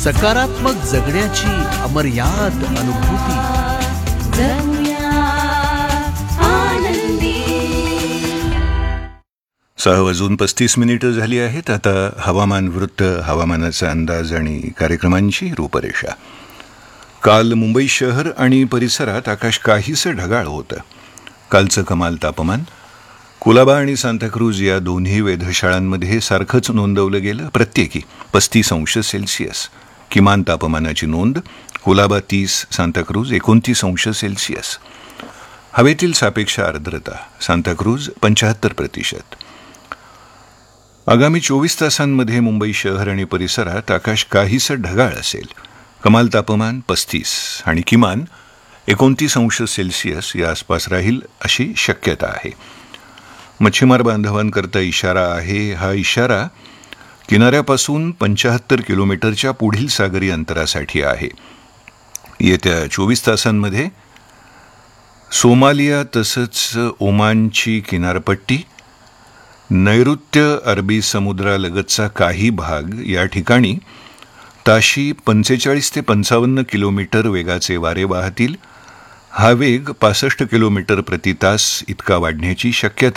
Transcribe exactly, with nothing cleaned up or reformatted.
सकारात्मक जगण्याची अमर्याद अनुभूती. जगूया आनंदी. सहा वाजून पस्तीस मिनिटं झाली आहेत. आता हवामान वृत्त, हवामानाचा अंदाज आणि कार्यक्रमांची रूपरेषा. काल मुंबई शहर आणि परिसरात आकाश काहीसं ढगाळ होतं. कालचं कमाल तापमान कुलाबा आणि सांताक्रूज या दोन्ही वेधशाळांमध्ये सारखंच नोंदवलं गेलं, प्रत्येकी पस्तीस अंश सेल्सिअस. किमान तापमानाची नोंद कुलाबा तीस, सांताक्रूज एकोणतीस अंश सेल्सिअस. हवेतील सापेक्ष आर्द्रता सांताक्रूज पंच्याहत्तर प्रतिशत. आगामी चोवीस तासांमध्ये मुंबई शहर आणि परिसरात आकाश काहीसं ढगाळ असेल. कमाल तापमान पस्तीस आणि किमान एकोणतीस अंश सेल्सिअस या आसपास राहील अशी शक्यता आहे. मच्छीमार बांधवांकरता इशारा आहे. हा इशारा किनाऱ्यापासून पंच्याहत्तर किलोमीटरच्या पुढील सागरी अंतरासाठी आहे. येत्या चोवीस तासांमध्ये सोमालिया तसंच ओमानची किनारपट्टी, नैऋत्य अरबी समुद्रालगतचा काही भाग या ठिकाणी ताशी पंचेचाळीस ते पंचावन्न किलोमीटर वेगाचे वारे वाहतील. हा वेग पासष्ट किलोमीटर प्रति तास इतका वाढण्याची शक्यता